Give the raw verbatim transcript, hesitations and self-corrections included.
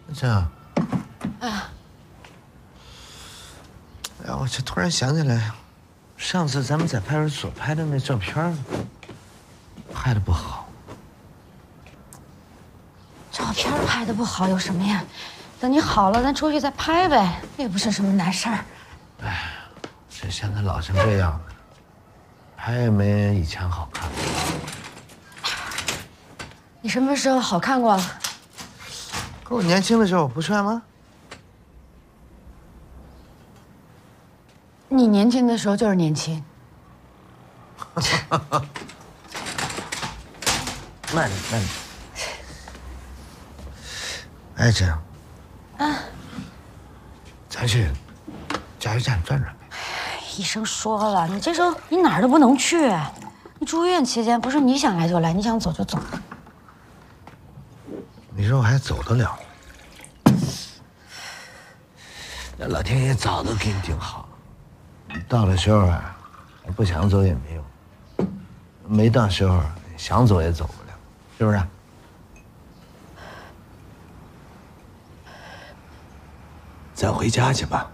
这样。啊。哎呀，我这突然想起来，上次咱们在派出所拍的那照片，拍的不好。 照片拍的不好有什么呀？等你好了，咱出去再拍呗，也不是什么难事儿。 哎，这现在老成这样了，拍也没以前好看。 你什么时候好看过了？ 可我年轻的时候不帅吗？ 你年轻的时候就是年轻。 慢点，慢点。哎，这样，啊，咱去加油站转转呗。 医生说了，你这时候你哪儿都不能去。你住院期间不是你想来就来，你想走就走。 你说我还走得了？那老天爷早都给你定好了，到了时候啊，不想走也没用；没到时候，想走也走不了，是不是？ 咱回家去吧。